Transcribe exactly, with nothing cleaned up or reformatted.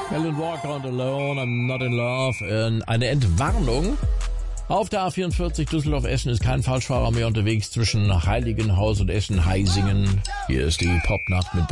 Alan Walker und Alone, I'm Not in Love. Äh, eine Entwarnung. Auf der A vierundvierzig Düsseldorf-Eschen ist kein Falschfahrer mehr unterwegs zwischen Heiligenhaus und Eschen-Heisingen. Hier ist die Popnacht mit